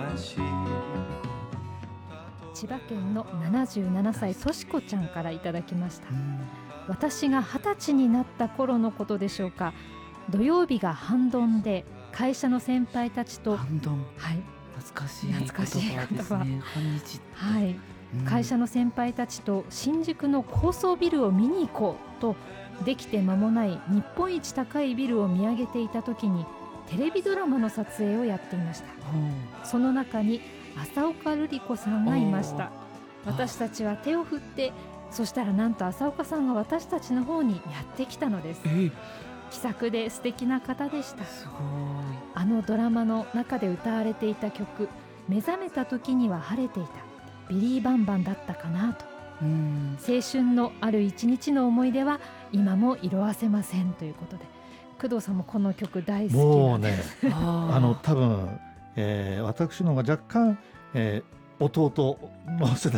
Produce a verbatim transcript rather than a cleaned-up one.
千葉県のななじゅうななさいとしこちゃんからいただきました。私がはたちになった頃のことでしょうか。土曜日が半ドンで会社の先輩たちと半ドン、 はい、 懐かしい言懐かしい葉ですね。半日って、 はいうん、 会社の先輩たちと新宿の高層ビルを見に行こうとできて間もない日本一高いビルを見上げていた時にテレビドラマの撮影をやっていました。その中に浅岡瑠璃子さんがいました。私たちは手を振って、そしたらなんと浅岡さんが私たちの方にやってきたのです。 え気さくで素敵な方でした。 すごい。 あのドラマの中で歌われていた曲、目覚めた時には晴れていた、ビリー・バンバンだったかなと。うん青春のある一日の思い出は今も色あせませんということで、工藤さんもこの曲大好きなんです。 もうねあの多分、えー、私の方が若干、えー、弟の世代